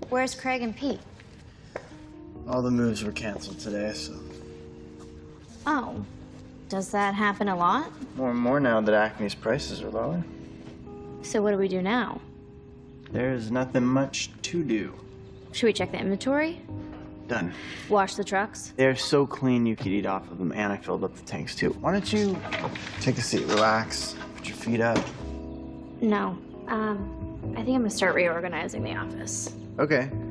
Where's Craig and Pete? All the moves were canceled today, so... Oh. Does that happen a lot? More and more now that Acme's prices are lower. So what do we do now? There's nothing much to do. Should we check the inventory? Done. Wash the trucks? They're so clean you could eat off of them, and I filled up the tanks too. Why don't you take a seat, relax, put your feet up? No. I think I'm gonna start reorganizing the office. Okay.